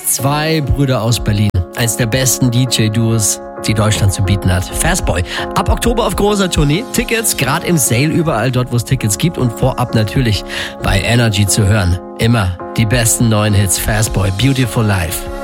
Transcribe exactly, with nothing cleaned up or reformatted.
Zwei Brüder aus Berlin. Eins der besten D J-Duos, die Deutschland zu bieten hat. Fastboy. Ab Oktober auf großer Tournee. Tickets gerade im Sale überall dort, wo es Tickets gibt. Und vorab natürlich bei Energy zu hören. Immer die besten neuen Hits. Fastboy, Beautiful Life.